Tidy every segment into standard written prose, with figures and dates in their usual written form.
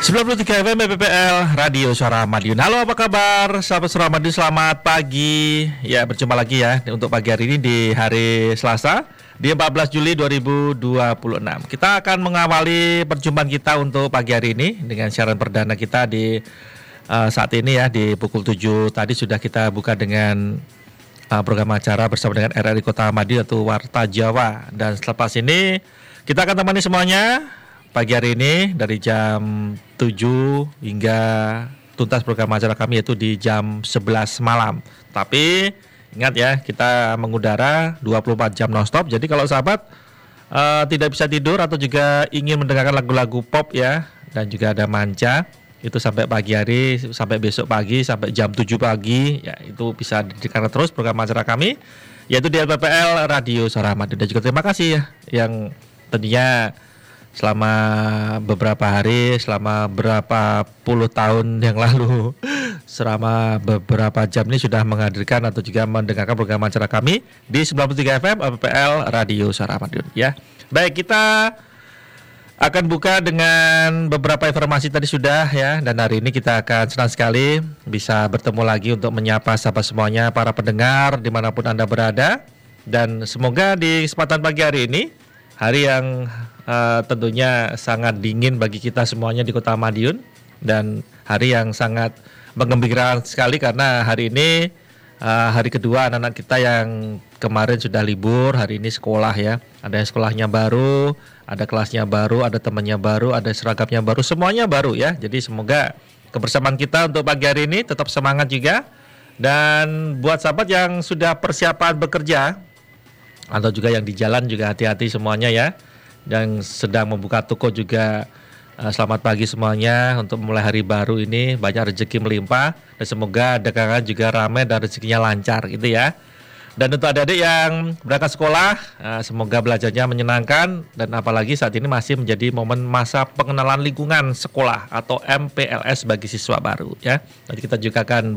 93 FM PPL Radio Suara Madiun. Halo, apa kabar sahabat Suara Madiun, selamat pagi. Ya, berjumpa lagi ya untuk pagi hari ini di hari Selasa di 14 Juli 2026. Kita akan mengawali perjumpaan kita untuk pagi hari ini dengan siaran perdana kita di saat ini ya, di pukul 7 tadi sudah kita buka dengan program acara bersama dengan RRI Kota Madiun atau Warta Jawa. Dan selepas ini kita akan temani semuanya pagi hari ini dari jam 7 hingga tuntas program acara kami, yaitu di jam 11 malam. Tapi ingat ya, kita mengudara 24 jam nonstop. Jadi kalau sahabat tidak bisa tidur atau juga ingin mendengarkan lagu-lagu pop ya, dan juga ada manca, itu sampai pagi hari, sampai besok pagi, sampai jam 7 pagi ya, itu bisa didengarkan terus program acara kami, yaitu di LPPL Radio Suara Madiun. Dan juga terima kasih ya yang tentunya selama beberapa hari, selama berapa puluh tahun yang lalu, selama beberapa jam ini sudah menghadirkan atau juga mendengarkan program acara kami di 93 FM PPL Radio Suara Madiun ya. Baik, kita akan buka dengan beberapa informasi tadi sudah ya, dan hari ini kita akan senang sekali bisa bertemu lagi untuk menyapa sahabat semuanya, para pendengar dimanapun Anda berada. Dan semoga di kesempatan pagi hari ini, hari yang tentunya sangat dingin bagi kita semuanya di Kota Madiun, dan hari yang sangat menggembirakan sekali karena hari ini hari kedua anak-anak kita yang kemarin sudah libur, hari ini sekolah ya. Ada yang sekolahnya baru, ada kelasnya baru, ada temannya baru, ada seragamnya baru, semuanya baru ya. Jadi semoga kebersamaan kita untuk pagi hari ini tetap semangat juga. Dan buat sahabat yang sudah persiapan bekerja atau juga yang di jalan juga hati-hati semuanya ya. Yang sedang membuka toko juga selamat pagi semuanya untuk memulai hari baru ini, banyak rezeki melimpah dan semoga dagangan juga ramai dan rezekinya lancar gitu ya. Dan untuk adik-adik yang berangkat sekolah, semoga belajarnya menyenangkan, dan apalagi saat ini masih menjadi momen masa pengenalan lingkungan sekolah atau MPLS bagi siswa baru ya. Nanti kita juga akan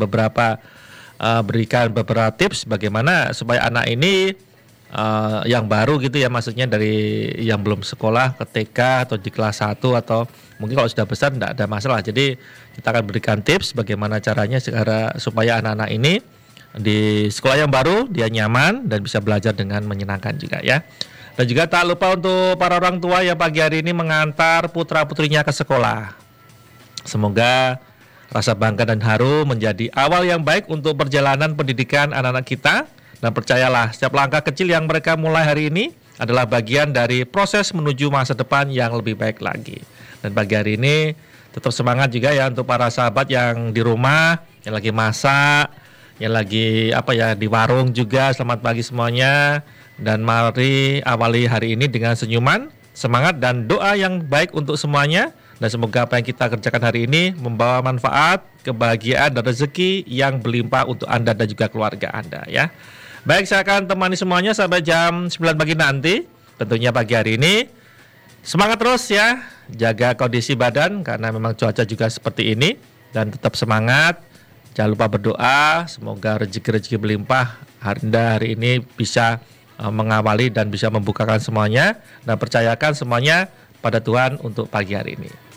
berikan beberapa tips bagaimana supaya anak ini yang baru gitu ya, maksudnya dari yang belum sekolah ke TK atau di kelas 1 atau mungkin kalau sudah besar tidak ada masalah. Jadi kita akan berikan tips bagaimana caranya supaya anak-anak ini di sekolah yang baru dia nyaman dan bisa belajar dengan menyenangkan juga ya. Dan juga tak lupa untuk para orang tua yang pagi hari ini mengantar putra-putrinya ke sekolah. Semoga rasa bangga dan haru menjadi awal yang baik untuk perjalanan pendidikan anak-anak kita. Dan percayalah, setiap langkah kecil yang mereka mulai hari ini adalah bagian dari proses menuju masa depan yang lebih baik lagi. Dan pagi hari ini tetap semangat juga ya untuk para sahabat yang di rumah, yang lagi masak, yang lagi di warung juga. Selamat pagi semuanya. Dan mari awali hari ini dengan senyuman, semangat dan doa yang baik untuk semuanya. Dan semoga apa yang kita kerjakan hari ini membawa manfaat, kebahagiaan dan rezeki yang berlimpah untuk Anda dan juga keluarga Anda ya. Baik, saya akan temani semuanya sampai jam 9 pagi nanti. Tentunya pagi hari ini semangat terus ya, jaga kondisi badan karena memang cuaca juga seperti ini. Dan tetap semangat, jangan lupa berdoa, semoga rezeki-rezeki berlimpah hari ini bisa mengawali dan bisa membukakan semuanya. Dan percayakan semuanya pada Tuhan untuk pagi hari ini.